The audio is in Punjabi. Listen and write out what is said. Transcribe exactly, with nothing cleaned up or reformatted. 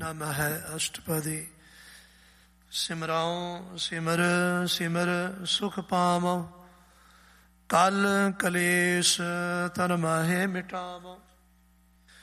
ਨਮਹਿ ਅਸ਼ਟਪਦੀ। ਸਿਮਰਾਉ ਸਿਮਰ ਸਿਮਰ ਸੁਖ ਪਾਵਉ, ਕਲ ਕਲੇਸ਼ ਤਨ ਮਾਹੇ ਮਿਟਾਵਉ।